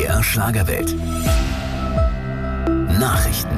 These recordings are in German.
MDR Schlagerwelt. Nachrichten.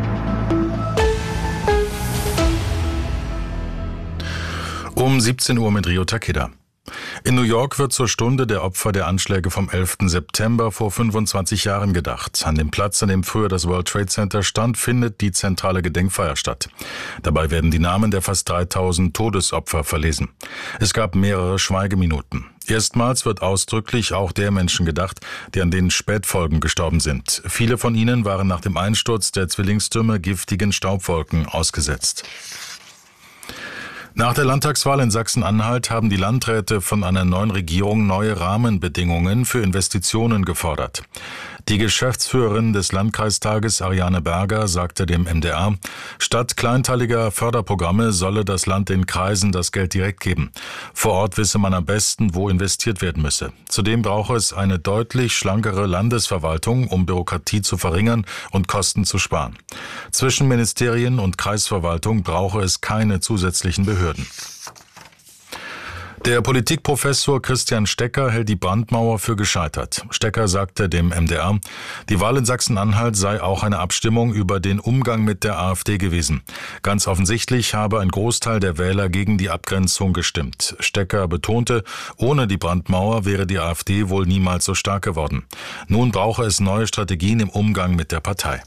Um 17 Uhr mit Rio Takeda. In New York wird zur Stunde der Opfer der Anschläge vom 11. September vor 25 Jahren gedacht. An dem Platz, an dem früher das World Trade Center stand, findet die zentrale Gedenkfeier statt. Dabei werden die Namen der fast 3000 Todesopfer verlesen. Es gab mehrere Schweigeminuten. Erstmals wird ausdrücklich auch der Menschen gedacht, die an den Spätfolgen gestorben sind. Viele von ihnen waren nach dem Einsturz der Zwillingstürme giftigen Staubwolken ausgesetzt. Nach der Landtagswahl in Sachsen-Anhalt haben die Landräte von einer neuen Regierung neue Rahmenbedingungen für Investitionen gefordert. Die Geschäftsführerin des Landkreistages Ariane Berger sagte dem MDR, statt kleinteiliger Förderprogramme solle das Land den Kreisen das Geld direkt geben. Vor Ort wisse man am besten, wo investiert werden müsse. Zudem brauche es eine deutlich schlankere Landesverwaltung, um Bürokratie zu verringern und Kosten zu sparen. Zwischen Ministerien und Kreisverwaltung brauche es keine zusätzlichen Behörden. Der Politikprofessor Christian Stecker hält die Brandmauer für gescheitert. Stecker sagte dem MDR, die Wahl in Sachsen-Anhalt sei auch eine Abstimmung über den Umgang mit der AfD gewesen. Ganz offensichtlich habe ein Großteil der Wähler gegen die Abgrenzung gestimmt. Stecker betonte, ohne die Brandmauer wäre die AfD wohl niemals so stark geworden. Nun brauche es neue Strategien im Umgang mit der Partei.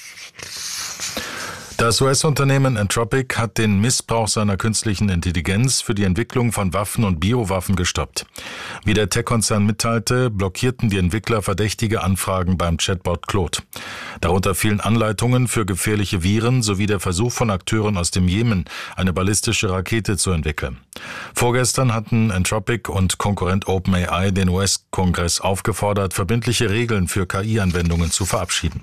Das US-Unternehmen Entropic hat den Missbrauch seiner künstlichen Intelligenz für die Entwicklung von Waffen und Biowaffen gestoppt. Wie der Tech-Konzern mitteilte, blockierten die Entwickler verdächtige Anfragen beim Chatbot Claude. Darunter fielen Anleitungen für gefährliche Viren sowie der Versuch von Akteuren aus dem Jemen, eine ballistische Rakete zu entwickeln. Vorgestern hatten Entropic und Konkurrent OpenAI den US-Kongress aufgefordert, verbindliche Regeln für KI-Anwendungen zu verabschieden.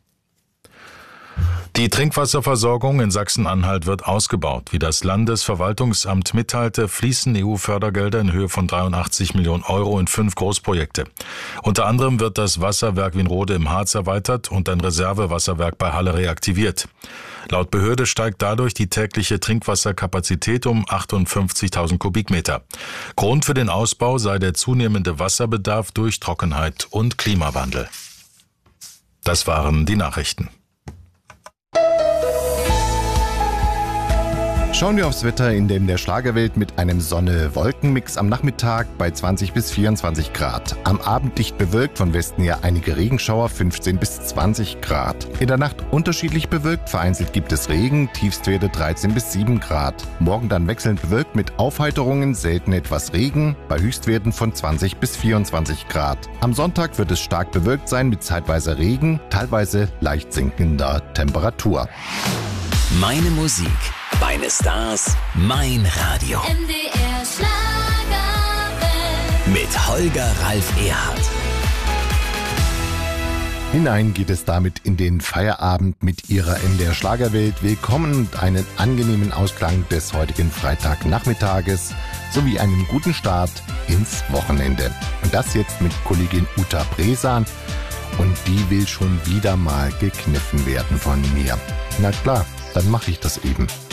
Die Trinkwasserversorgung in Sachsen-Anhalt wird ausgebaut. Wie das Landesverwaltungsamt mitteilte, fließen EU-Fördergelder in Höhe von 83 Millionen Euro in 5 Großprojekte. Unter anderem wird das Wasserwerk Wienrode im Harz erweitert und ein Reservewasserwerk bei Halle reaktiviert. Laut Behörde steigt dadurch die tägliche Trinkwasserkapazität um 58.000 Kubikmeter. Grund für den Ausbau sei der zunehmende Wasserbedarf durch Trockenheit und Klimawandel. Das waren die Nachrichten. Schauen wir aufs Wetter in der Schlagerwelt mit einem Sonne-Wolken-Mix am Nachmittag bei 20 bis 24 Grad. Am Abend dicht bewölkt, von Westen her einige Regenschauer, 15 bis 20 Grad. In der Nacht unterschiedlich bewölkt, vereinzelt gibt es Regen, Tiefstwerte 13 bis 7 Grad. Morgen dann wechselnd bewölkt mit Aufheiterungen, selten etwas Regen, bei Höchstwerten von 20 bis 24 Grad. Am Sonntag wird es stark bewölkt sein mit zeitweise Regen, teilweise leicht sinkender Temperatur. Meine Musik, meine Stars, mein Radio. MDR Schlagerwelt. Mit Holger Ralf Erhardt. Hinein geht es damit in den Feierabend mit Ihrer MDR Schlagerwelt. Willkommen und einen angenehmen Ausklang des heutigen Freitagnachmittages sowie einen guten Start ins Wochenende. Und das jetzt mit Kollegin Uta Bresan. Und die will schon wieder mal gekniffen werden von mir. Na klar, dann mache ich das eben.